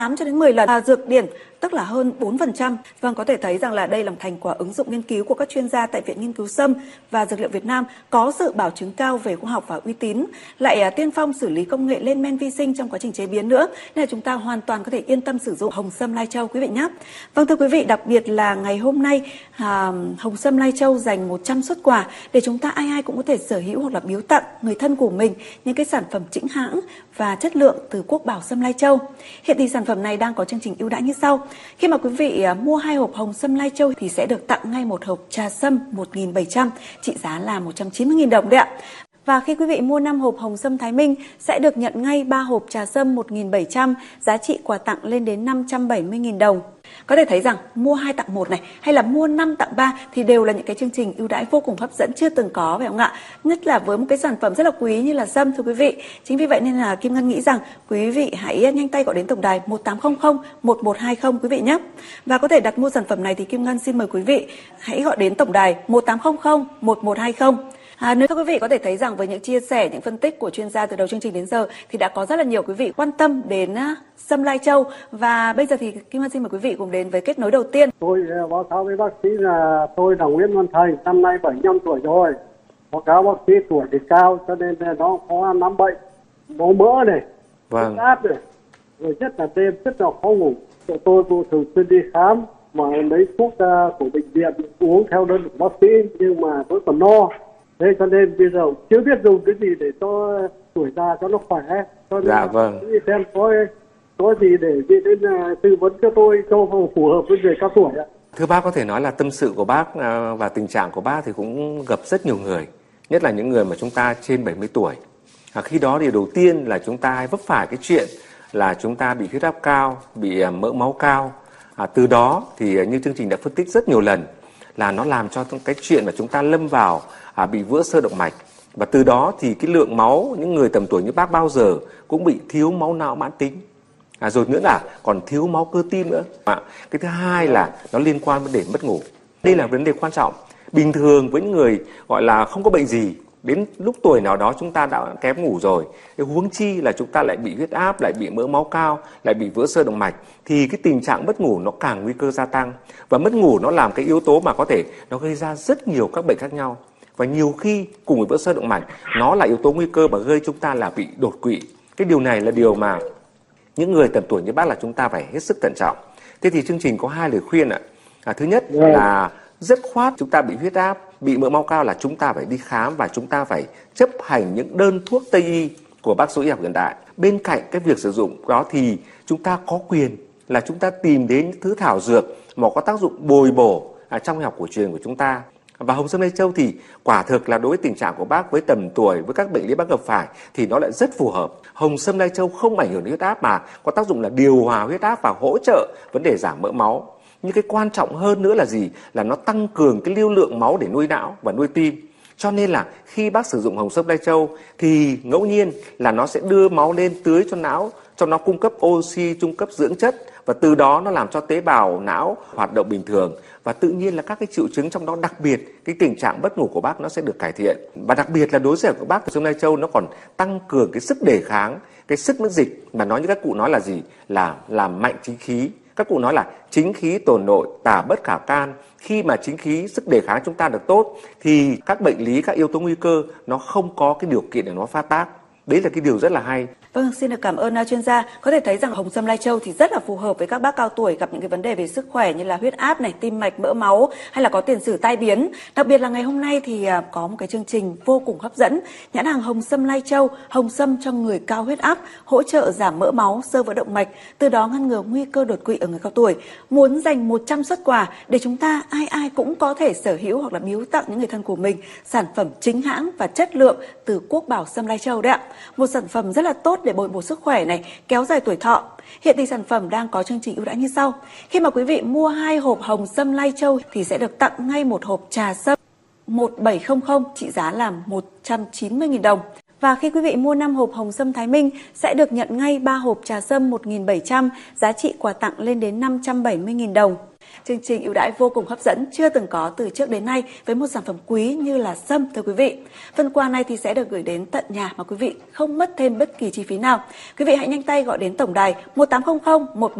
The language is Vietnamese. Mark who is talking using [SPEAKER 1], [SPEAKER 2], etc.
[SPEAKER 1] 8 cho đến 10 lần dược điển, tức là hơn 4%. Vâng, có thể thấy rằng là đây là một thành quả ứng dụng nghiên cứu của các chuyên gia tại Viện Nghiên cứu Sâm và Dược liệu Việt Nam có sự bảo chứng cao về khoa học và uy tín, lại tiên phong xử lý công nghệ lên men vi sinh trong quá trình chế biến nữa, nên là chúng ta hoàn toàn có thể yên tâm sử dụng hồng sâm Lai Châu quý vị nhé. Vâng, thưa quý vị, đặc biệt là ngày hôm nay hồng sâm Lai Châu dành 100 suất quà để chúng ta ai cũng có thể sở hữu hoặc là biếu tặng người thân của mình những cái sản phẩm chính hãng và chất lượng từ Quốc Bảo Sâm Lai Châu. Hiện thì sản phẩm này đang có chương trình ưu đãi như sau. Khi mà quý vị mua 2 hộp hồng sâm Lai Châu thì sẽ được tặng ngay một hộp trà sâm 1.700, trị giá là 190.000 đồng đấy ạ. Và khi quý vị mua 5 hộp hồng sâm Thái Minh sẽ được nhận ngay 3 hộp trà sâm 1.700, giá trị quà tặng lên đến 570.000 đồng. Có thể thấy rằng mua 2 tặng 1 này hay là mua 5 tặng 3 thì đều là những cái chương trình ưu đãi vô cùng hấp dẫn chưa từng có, phải không ạ? Nhất là với một cái sản phẩm rất là quý như là sâm, thưa quý vị. Chính vì vậy nên là Kim Ngân nghĩ rằng quý vị hãy nhanh tay gọi đến tổng đài 1800 1120 quý vị nhé. Và có thể đặt mua sản phẩm này thì Kim Ngân xin mời quý vị hãy gọi đến tổng đài 1800 1120. Nếu quý vị có thể thấy rằng với những chia sẻ, những phân tích của chuyên gia từ đầu chương trình đến giờ thì đã có rất là nhiều quý vị quan tâm đến sâm Lai Châu, và bây giờ thì Kim Ngân xin mời quý vị cùng đến với kết nối đầu tiên.
[SPEAKER 2] Tôi báo cáo với bác sĩ là tôi là Nguyễn Văn Thành, năm nay 75 tuổi rồi. Báo cáo bác sĩ tuổi thì cao cho nên nó có 5 bệnh, máu mỡ này, huyết áp này, rồi nhất là đêm rất là khó ngủ. Tôi cũng thường xuyên đi khám mà lấy thuốc của bệnh viện uống theo đơn của bác sĩ, nhưng mà tôi còn no. Thế cho nên bây giờ chưa biết dùng cái gì để cho tuổi già cho nó khỏe. Cho nên xem có gì để đến tư vấn cho tôi cho phù hợp với người cao tuổi ạ.
[SPEAKER 3] Thưa bác, có thể nói là tâm sự của bác và tình trạng của bác thì cũng gặp rất nhiều người, nhất là những người mà chúng ta trên 70 tuổi. Khi đó thì đầu tiên là chúng ta hay vấp phải cái chuyện là chúng ta bị huyết áp cao, bị mỡ máu cao. Từ đó thì như chương trình đã phân tích rất nhiều lần là nó làm cho cái chuyện mà chúng ta lâm vào bị vỡ xơ động mạch, và từ đó thì cái lượng máu những người tầm tuổi như bác bao giờ cũng bị thiếu máu não mãn tính, rồi nữa là còn thiếu máu cơ tim nữa. Cái thứ hai là nó liên quan đến mất ngủ. Đây là vấn đề quan trọng. Bình thường với những người gọi là không có bệnh gì, đến lúc tuổi nào đó chúng ta đã kém ngủ rồi, huống chi là chúng ta lại bị huyết áp, lại bị mỡ máu cao, lại bị vỡ xơ động mạch, thì cái tình trạng mất ngủ nó càng nguy cơ gia tăng. Và mất ngủ nó làm cái yếu tố mà có thể nó gây ra rất nhiều các bệnh khác nhau. Và nhiều khi cùng với vỡ xơ động mạch, nó là yếu tố nguy cơ mà gây chúng ta là bị đột quỵ. Cái điều này là điều mà những người tầm tuổi như bác là chúng ta phải hết sức thận trọng. Thế thì chương trình có 2 lời khuyên ạ. Thứ nhất là dứt khoát chúng ta bị huyết áp, bị mỡ máu cao là chúng ta phải đi khám và chúng ta phải chấp hành những đơn thuốc Tây y của bác sĩ y học hiện đại. Bên cạnh cái việc sử dụng đó thì chúng ta có quyền là chúng ta tìm đến những thứ thảo dược mà có tác dụng bồi bổ trong y học cổ truyền của chúng ta. Và hồng sâm Lai Châu thì quả thực là đối với tình trạng của bác với tầm tuổi, với các bệnh lý bác gặp phải thì nó lại rất phù hợp. Hồng sâm Lai Châu không ảnh hưởng đến huyết áp mà có tác dụng là điều hòa huyết áp và hỗ trợ vấn đề giảm mỡ máu. Nhưng cái quan trọng hơn nữa là gì? Là nó tăng cường cái lưu lượng máu để nuôi não và nuôi tim. Cho nên là khi bác sử dụng hồng sâm Lai Châu thì ngẫu nhiên là nó sẽ đưa máu lên tưới cho não, cho nó cung cấp oxy, cung cấp dưỡng chất, và từ đó nó làm cho tế bào não hoạt động bình thường, và tự nhiên là các cái triệu chứng trong đó, đặc biệt cái tình trạng mất ngủ của bác nó sẽ được cải thiện. Và đặc biệt là đối với của bác, hồng sâm Lai Châu nó còn tăng cường cái sức đề kháng, cái sức miễn dịch, mà nói như các cụ nói là gì? Là làm mạnh chính khí. Các cụ nói là chính khí tồn nội, tả bất khả can. Khi mà chính khí, sức đề kháng chúng ta được tốt thì các bệnh lý, các yếu tố nguy cơ nó không có cái điều kiện để nó phát tác. Đấy là cái điều rất là hay.
[SPEAKER 1] Vâng, xin được cảm ơn chuyên gia. Có thể thấy rằng hồng sâm Lai Châu thì rất là phù hợp với các bác cao tuổi gặp những cái vấn đề về sức khỏe như là huyết áp này, tim mạch, mỡ máu hay là có tiền sử tai biến. Đặc biệt là ngày hôm nay thì có một cái chương trình vô cùng hấp dẫn. Nhãn hàng hồng sâm Lai Châu, hồng sâm cho người cao huyết áp, hỗ trợ giảm mỡ máu, xơ vữa động mạch, từ đó ngăn ngừa nguy cơ đột quỵ ở người cao tuổi. Muốn dành 100 suất quà để chúng ta ai cũng có thể sở hữu hoặc là biếu tặng những người thân của mình sản phẩm chính hãng và chất lượng từ Quốc Bảo Sâm Lai Châu đấy ạ. Một sản phẩm rất là tốt để bồi bổ sức khỏe này, kéo dài tuổi thọ. Hiện thì sản phẩm đang có chương trình ưu đãi như sau. Khi mà quý vị mua 2 hộp hồng sâm Lai Châu thì sẽ được tặng ngay một hộp trà sâm 1700, trị giá là 190.000 đồng. Và khi quý vị mua 5 hộp hồng sâm Thái Minh sẽ được nhận ngay 3 hộp trà sâm 1.700, giá trị quà tặng lên đến 570.000 đồng. Chương trình ưu đãi vô cùng hấp dẫn, chưa từng có từ trước đến nay với một sản phẩm quý như là sâm, thưa quý vị. Phần quà này thì sẽ được gửi đến tận nhà mà quý vị không mất thêm bất kỳ chi phí nào. Quý vị hãy nhanh tay gọi đến tổng đài 1800 11